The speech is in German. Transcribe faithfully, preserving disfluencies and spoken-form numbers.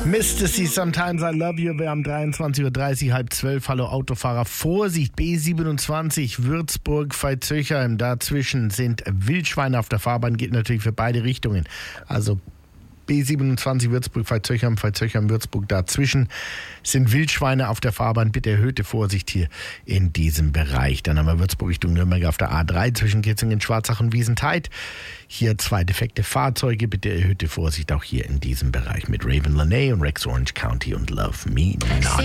Mister C, Sometimes I Love You. Wir haben dreiundzwanzig Uhr dreißig, halb zwölf. Hallo Autofahrer. Vorsicht, B siebenundzwanzig, Würzburg, Veitshöchheim. Dazwischen sind Wildschweine auf der Fahrbahn. Geht natürlich für beide Richtungen. Also B siebenundzwanzig, Würzburg, Veitshöchheim, Veitshöchheim, Würzburg. Dazwischen sind Wildschweine auf der Fahrbahn. Bitte erhöhte Vorsicht hier in diesem Bereich. Dann haben wir Würzburg Richtung Nürnberg auf der A drei zwischen Kitzingen, Schwarzach und Wiesentheid. Hier zwei defekte Fahrzeuge. Bitte erhöhte Vorsicht auch hier in diesem Bereich mit Raven Laney und Rex Orange County und Love Me Not.